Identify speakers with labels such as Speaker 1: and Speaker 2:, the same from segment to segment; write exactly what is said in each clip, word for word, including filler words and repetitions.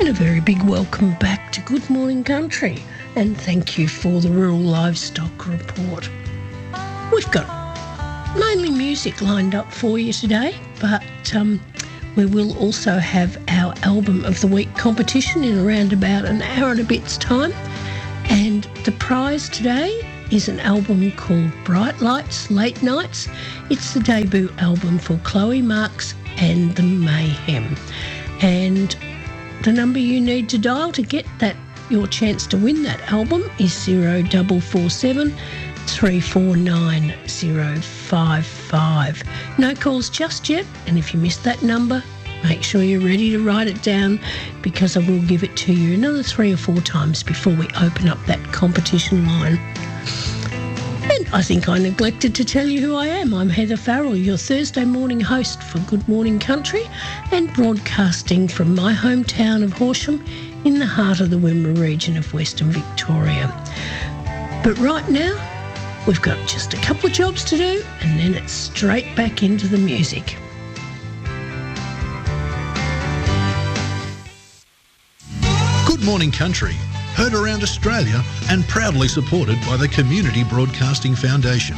Speaker 1: And a very big welcome back to Good Morning Country, and thank you for the Rural Livestock Report. We've got mainly music lined up for you today, but um, we will also have our Album of the Week competition in around about an hour and a bit's time, and the prize today is an album called Bright Lights, Late Nights. It's the debut album for Chloe Marks and the Mayhem, and the number you need to dial to get that your chance to win that album is zero double four seven three four nine zero five five. No calls just yet, and if you missed that number, make sure you're ready to write it down, because I will give it to you another three or four times before we open up that competition line. And I think I neglected to tell you who I am. I'm Heather Farrell, your Thursday morning host for Good Morning Country, and broadcasting from my hometown of Horsham in the heart of the Wimmera region of Western Victoria. But right now, we've got just a couple of jobs to do, and then it's straight back into the music.
Speaker 2: Good Morning Country, heard around Australia and proudly supported by the Community Broadcasting Foundation.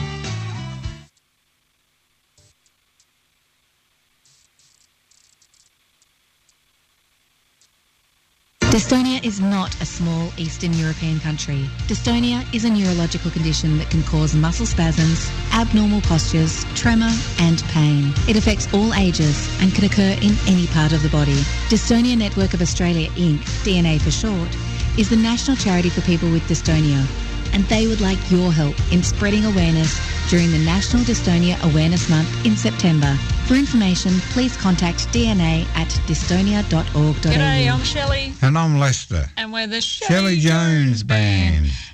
Speaker 3: Dystonia is not a small Eastern European country. Dystonia is a neurological condition that can cause muscle spasms, abnormal postures, tremor and pain. It affects all ages and can occur in any part of the body. Dystonia Network of Australia Incorporated, D N A for short, is the national charity for people with dystonia, and they would like your help in spreading awareness during the National Dystonia Awareness Month in September. For information, please contact D N A at dystonia dot org dot a u.
Speaker 4: G'day, I'm Shelley.
Speaker 5: And I'm Lester.
Speaker 4: And we're the
Speaker 5: Shelley Jones Band.